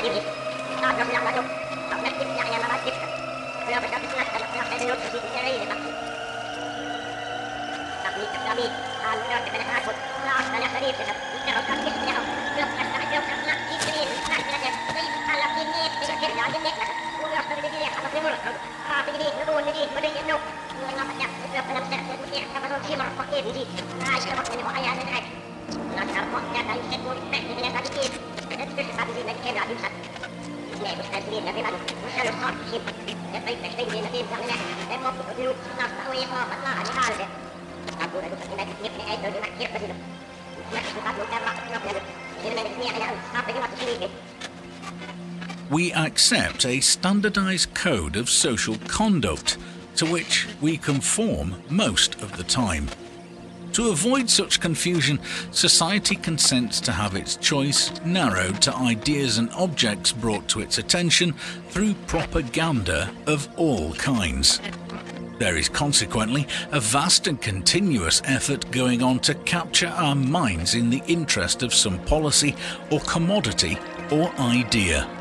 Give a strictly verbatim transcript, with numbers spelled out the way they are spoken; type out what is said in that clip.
We accept a standardized code of social conduct to which we conform most of the time. To avoid such confusion, society consents to have its choice narrowed to ideas and objects brought to its attention through propaganda of all kinds. There is consequently a vast and continuous effort going on to capture our minds in the interest of some policy or commodity or idea.